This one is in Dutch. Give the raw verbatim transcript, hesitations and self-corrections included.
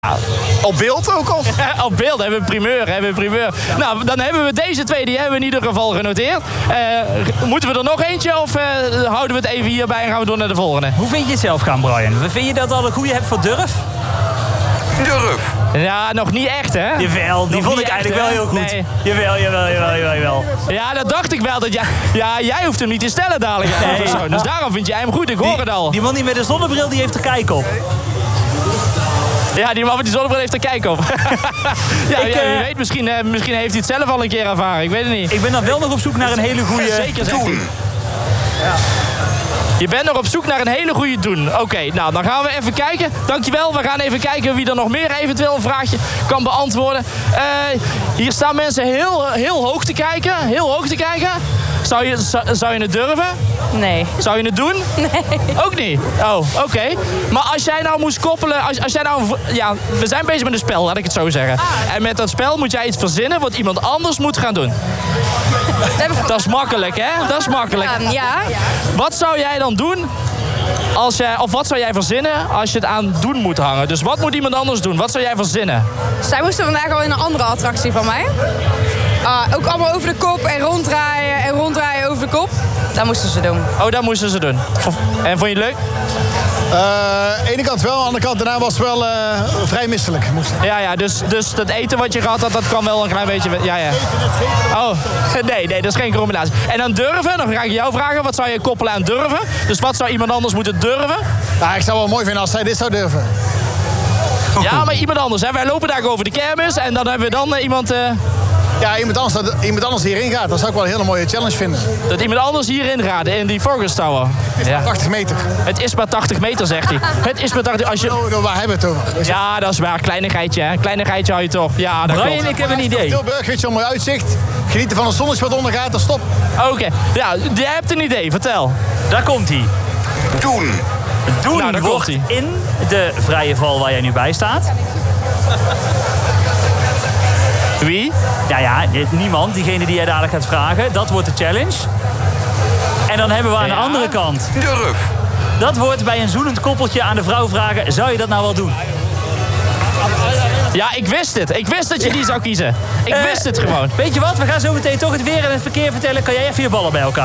Op beeld ook al? Op beeld hebben we een primeur, hebben we een primeur. Nou, dan hebben we deze twee, die hebben we in ieder geval genoteerd. Uh, moeten we er nog eentje of uh, houden we het even hierbij en gaan we door naar de volgende? Hoe vind je het zelf gaan, Brian? Vind je dat al een goede hebt voor durf? Durf. Ja, nog niet echt, hè? Jawel, die nog vond ik eigenlijk echt, wel heel goed. Nee. Jawel, jawel, jawel, jawel, jawel. Ja, dat dacht ik wel. Dat jij, ja, jij hoeft hem niet te stellen dadelijk. Nee. Zo. Dus daarom vind jij hem goed, ik hoor die, het al. Die man die met een zonnebril, die heeft er kijk op. Ja, die man met die zonnebril heeft er kijk op. ja, ik, ja, uh, wie weet, misschien, uh, misschien heeft hij het zelf al een keer ervaren. Ik weet het niet. Ik ben dan wel nog op zoek naar een hele goede... Ja, zeker, zegt hij. Ja. Je bent nog op zoek naar een hele goede doen. Oké, okay, nou, dan gaan we even kijken. Dankjewel. We gaan even kijken wie er nog meer eventueel een vraagje kan beantwoorden. Uh, hier staan mensen heel, heel hoog te kijken. Heel hoog te kijken. Zou je, zou, zou je het durven? Nee. Zou je het doen? Nee. Ook niet? Oh, oké. Okay. Maar als jij nou moest koppelen... Als, als jij nou... Ja, we zijn bezig met een spel, laat ik het zo zeggen. Ah. En met dat spel moet jij iets verzinnen wat iemand anders moet gaan doen. Dat is makkelijk, hè? Dat is makkelijk. Ja. Wat zou jij dan doen... Als jij, of wat zou jij verzinnen als je het aan doen moet hangen? Dus wat moet iemand anders doen? Wat zou jij verzinnen? Zij moesten vandaag al in een andere attractie van mij. Uh, ook allemaal over de kop en ronddraaien en ronddraaien over de kop. Dat moesten ze doen. Oh, dat moesten ze doen. En vond je het leuk? Uh, aan de ene kant wel, aan de andere kant daarna was het wel uh, vrij misselijk. Ja, ja, dus, dus dat eten wat je gehad had, dat kan wel een klein beetje... Ja, ja. Oh, nee, nee, dat is geen combinatie. En dan durven, dan ga ik jou vragen, wat zou je koppelen aan durven? Dus wat zou iemand anders moeten durven? Nou, ik zou wel mooi vinden als zij dit zou durven. Ja, maar iemand anders, hè. Wij lopen daar over de kermis en dan hebben we dan uh, iemand... Uh... Ja, iemand anders, dat iemand anders hierin gaat. Dat zou ik wel een hele mooie challenge vinden. Dat iemand anders hierin gaat, in die Focus Tower. Het is ja. maar tachtig meter. Het is maar tachtig meter, zegt hij. Het is maar tachtig... Als je... Oh, waar hebben we het over? Ja, dat is waar. Kleinigheidje, hè. Kleinigheidje hou je toch. Ja, dat Brian, ik heb een idee. Tilburg, weet je, een mooi uitzicht. Genieten van het zonnetje wat ondergaat, dan stop. Oké. Okay. Ja, jij hebt een idee. Vertel. Daar komt hij. Doen. Doen nou, daar wordt komt-ie. in de vrije val waar jij nu bij staat. Wie? Ja, ja, niemand. Diegene die jij dadelijk gaat vragen. Dat wordt de challenge. En dan hebben we aan ja. de andere kant... Durf. Dat wordt bij een zoenend koppeltje aan de vrouw vragen... zou je dat nou wel doen? Ja, ik wist het. Ik wist dat je die zou kiezen. Ik uh, wist het gewoon. Weet je wat? We gaan zo meteen toch het weer en het verkeer vertellen. Kan jij even je ballen bij elkaar?